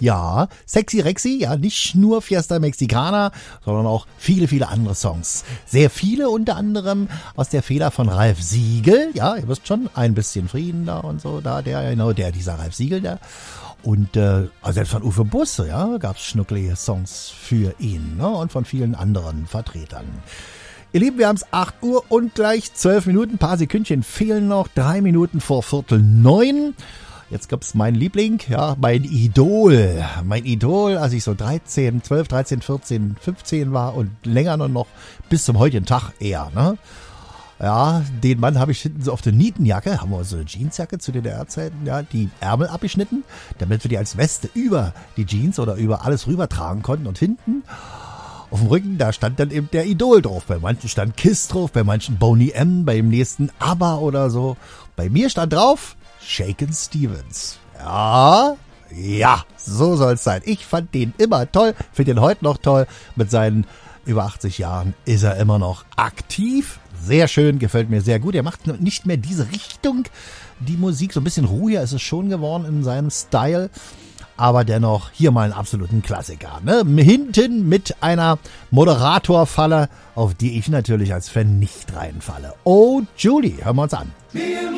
Ja, Sexy Rexy, ja, nicht nur Fiesta Mexicana, sondern auch viele, viele andere Songs. Sehr viele, unter anderem aus der Feder von Ralf Siegel. Ja, ihr wisst schon, ein bisschen Frieden da und so, da, dieser Ralf Siegel da. Und selbst von Uwe Busse, ja, gab's schnucklige Songs für ihn, ne, und von vielen anderen Vertretern. Ihr Lieben, wir haben es 8 Uhr und gleich 12 Minuten, ein paar Sekündchen fehlen noch, 3 Minuten vor 8:45. Jetzt gibt's meinen Liebling, ja, mein Idol, als ich so 13, 14, 15 war und länger noch bis zum heutigen Tag eher, ne? Ja, den Mann habe ich hinten so auf der Nietenjacke, haben wir so eine Jeansjacke zu DDR-Zeiten, ja, die Ärmel abgeschnitten, damit wir die als Weste über die Jeans oder über alles rüber tragen konnten und hinten auf dem Rücken, da stand dann eben der Idol drauf. Bei manchen stand Kiss drauf, bei manchen Boney M, beim nächsten ABBA oder so. Bei mir stand drauf Shakin' Stevens. Ja, so soll's sein. Ich fand den immer toll, finde den heute noch toll. Mit seinen über 80 Jahren ist er immer noch aktiv. Sehr schön, gefällt mir sehr gut. Er macht nicht mehr diese Richtung, die Musik. So ein bisschen ruhiger ist es schon geworden in seinem Style. Aber dennoch hier mal einen absoluten Klassiker. Ne? Hinten mit einer Moderatorfalle, auf die ich natürlich als Fan nicht reinfalle. Oh, Julie, hören wir uns an.